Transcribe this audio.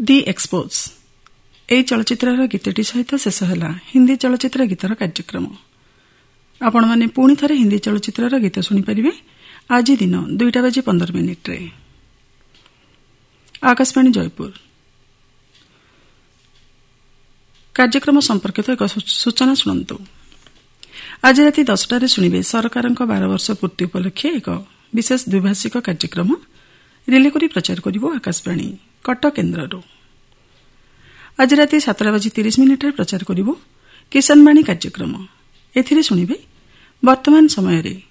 ଦି expose ଏହି ଚଳଚ୍ଚିତ୍ରର ଗୀତଟି ସହିତ ଶେଷ ହେଲା ହିନ୍ଦୀ ଚଳଚ୍ଚିତ୍ର ଗୀତର କାର୍ଯ୍ୟକ୍ରମ। ଆପଣମାନେ ପୁଣି ଥରେ ହିନ୍ଦୀ ଚଳଚ୍ଚିତ୍ରର ଗୀତ ଶୁଣିପାରିବେ ଆଜି ଦିନ 2:15 ଆକାଶବାଣୀ ଜୟପୁର। କାର୍ଯ୍ୟକ୍ରମ ସମ୍ପର୍କିତ ଏକ ସୂଚନା ଶୁଣନ୍ତୁ। ଆଜି ରାତି 10টাରେ ଶୁଣିବେ ସରକାରଙ୍କ 12 ବର୍ଷ ପୂର୍ତ୍ତି ଉପଲକ୍ଷେ ଏକ ବିଶେଷ ଦ୍ୱିଭାଷିକ କାର୍ଯ୍ୟକ୍ରମ ରିଲେ କରି ପ୍ରଚାର କରିବ ଆକାଶବାଣୀ କଟକ କେନ୍ଦ୍ରରୁ। ଆଜି ରାତି 7:30 ପ୍ରଚାର କରିବ କିଷାନବାଣୀ କାର୍ଯ୍ୟକ୍ରମ। ଏଥିରେ ଶୁଣିବେ ବର୍ତ୍ତମାନ ସମୟରେ